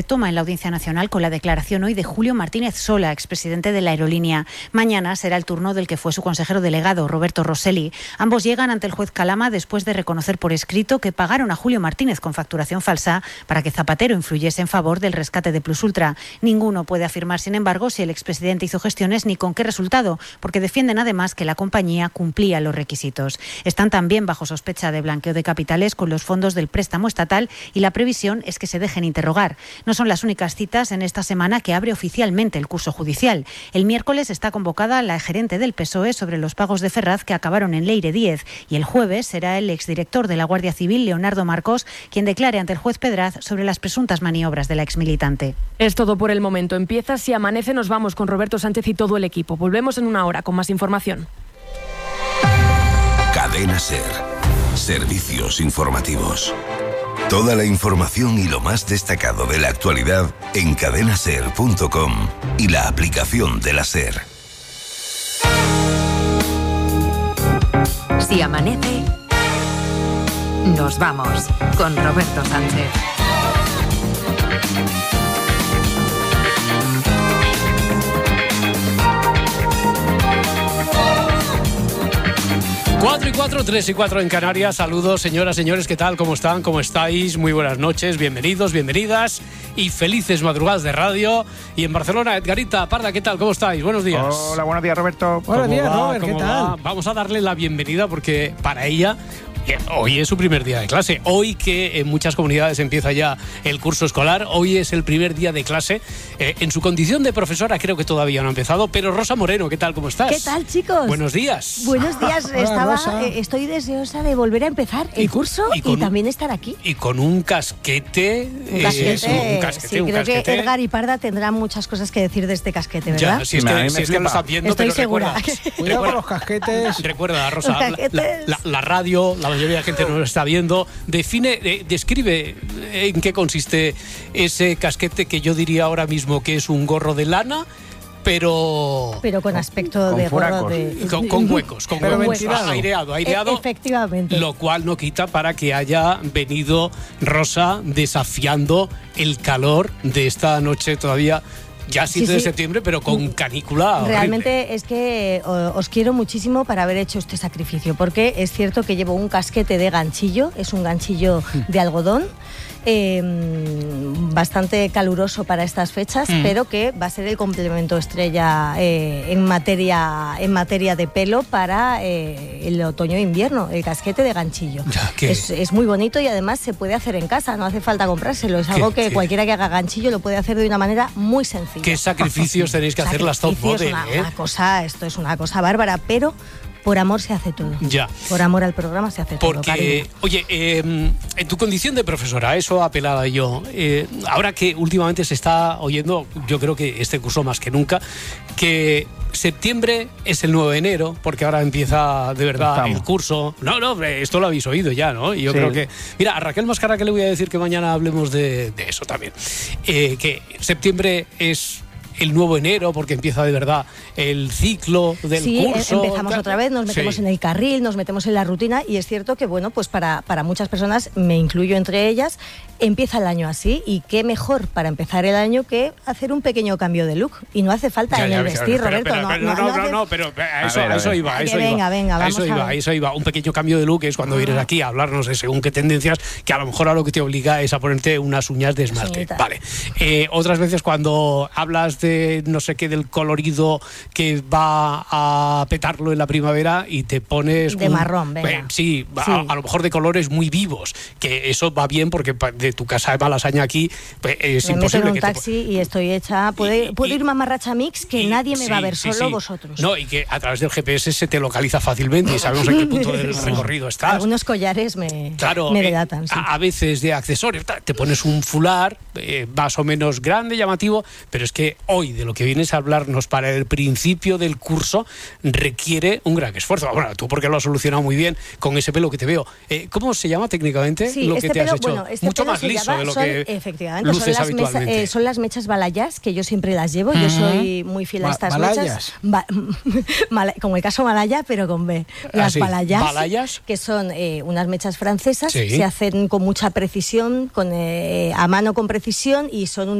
Toma en la Audiencia Nacional con la declaración hoy de Julio Martínez Sola, expresidente de la aerolínea. Mañana será el turno del que fue su consejero delegado, Roberto Rosselli. Ambos llegan ante el juez Calama después de reconocer por escrito que pagaron a Julio Martínez con facturación falsa para que Zapatero influyese en favor del rescate de Plus Ultra. Ninguno puede afirmar, sin embargo, si el expresidente hizo gestiones ni con qué resultado, porque defienden además que la compañía cumplía los requisitos. Están también bajo sospecha de blanqueo de capitales con los fondos del préstamo estatal y la previsión es que se dejen interrogar. No son las únicas citas en esta semana que abre oficialmente el curso judicial. El miércoles está convocada la gerente del PSOE sobre los pagos de Ferraz que acabaron en Leire 10 y el jueves será el exdirector de la Guardia Civil, Leonardo Marcos, quien declare ante el juez Pedraz sobre las presuntas maniobras de la exmilitante. Es todo por el momento. Empieza Si Amanece, nos vamos con Roberto Sánchez y todo el equipo. Volvemos en una hora con más información. Cadena SER. Servicios informativos. Toda la información y lo más destacado de la actualidad en cadenaser.com y la aplicación de la SER. Si amanece, nos vamos con Roberto Sánchez. 4 y 4, 3 y 4 en Canarias. Saludos, señoras, señores, ¿qué tal? ¿Cómo están? ¿Cómo estáis? Muy buenas noches, bienvenidos, bienvenidas y felices madrugadas de radio. Y en Barcelona, Edgarita Parda, ¿qué tal? ¿Cómo estáis? Buenos días. Hola, buenos días, Roberto. Buenos días, Robert, ¿qué tal? Vamos a darle la bienvenida porque para ella hoy es su primer día de clase. Hoy que en muchas comunidades empieza ya el curso escolar, hoy es el primer día de clase. En su condición de profesora creo que todavía no ha empezado, pero Rosa Moreno, ¿qué tal? ¿Cómo estás? ¿Qué tal, chicos? Buenos días. Buenos días. Estoy deseosa de volver a empezar el curso y también estar aquí. Y con un casquete. Un casquete. Creo que Edgar y Parda tendrán muchas cosas que decir de este casquete, ¿verdad? Ya, si es que lo estás viendo, estoy pero segura. Cuidado con los casquetes. Recuerda, Rosa, la radio, la mayoría de la gente no lo está viendo. Describe en qué consiste ese casquete que yo diría ahora mismo que es un gorro de lana, pero con aspecto de gorro de... Con huecos, aireado. Efectivamente. Lo cual no quita para que haya venido Rosa desafiando el calor de esta noche todavía. Ya 7 de septiembre, pero con canícula horrible. Realmente es que os quiero muchísimo para haber hecho este sacrificio, porque es cierto que llevo un casquete de ganchillo, es un ganchillo de algodón, bastante caluroso para estas fechas, pero que va a ser el complemento estrella en materia de pelo para el otoño e invierno, el casquete de ganchillo. Es muy bonito y además se puede hacer en casa, no hace falta comprárselo, es algo que cualquiera que haga ganchillo lo puede hacer de una manera muy sencilla. ¿Qué sacrificios tenéis que hacer las top model? Esto es una cosa bárbara, pero por amor se hace todo. Ya. Por amor al programa se hace todo. Porque, oye, en tu condición de profesora, eso apelaba yo. Ahora que últimamente se está oyendo, yo creo que este curso más que nunca, que septiembre es el nuevo enero, porque ahora empieza de verdad el curso. No, esto lo habéis oído ya, ¿no? Y yo creo que... Mira, a Raquel Mascara que le voy a decir que mañana hablemos de eso también. Que septiembre es el nuevo enero, porque empieza de verdad el ciclo del curso. Sí, empezamos otra vez, nos metemos en el carril, nos metemos en la rutina, y es cierto que, bueno, pues para muchas personas, me incluyo entre ellas, empieza el año así, y qué mejor para empezar el año que hacer un pequeño cambio de look. Y no hace falta en el vestir, Roberto. Pero a eso iba. Venga, eso iba. Un pequeño cambio de look es cuando vienes aquí a hablarnos de según qué tendencias, que a lo mejor a lo que te obliga es a ponerte unas uñas de esmalte. Vale. Otras veces cuando hablas de no sé qué, del colorido que va a petarlo en la primavera y te pones de marrón, venga. A lo mejor de colores muy vivos, que eso va bien porque de tu casa de Malasaña aquí es me imposible. Me meto en un taxi y estoy hecha, puedo ir mamarracha mix, que nadie me va a ver, solo vosotros. No, y que a través del GPS se te localiza fácilmente y sabemos en qué punto del recorrido estás. Algunos collares me delatan. A veces de accesorios, te pones un fular más o menos grande, llamativo, pero es que hoy hoy, de lo que vienes a hablarnos para el principio del curso, requiere un gran esfuerzo. Bueno, tú porque lo has solucionado muy bien con ese pelo que te veo. ¿Cómo se llama técnicamente lo que te has hecho? Bueno, mucho más liso de lo que efectivamente, luces habitualmente. Son las mechas balayas, que yo siempre las llevo. Yo soy muy fiel a estas mechas. Como el caso Malaya, pero con B. Las balayas, que son unas mechas francesas, se hacen con mucha precisión, a mano con precisión, y son